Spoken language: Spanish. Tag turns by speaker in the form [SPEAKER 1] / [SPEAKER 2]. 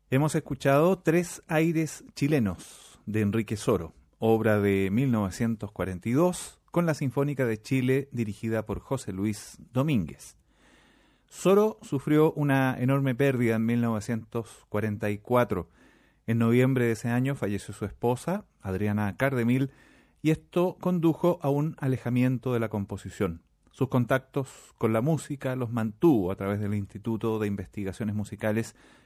[SPEAKER 1] Hemos escuchado Tres aires chilenos de Enrique Soro, obra de 1942 con la Sinfónica de Chile dirigida por José Luis Domínguez. Soro sufrió una enorme pérdida en 1944. En noviembre de ese año falleció su esposa, Adriana Cardemil, y esto condujo a un alejamiento de la composición. Sus contactos con la música los mantuvo a través del Instituto de Investigaciones Musicales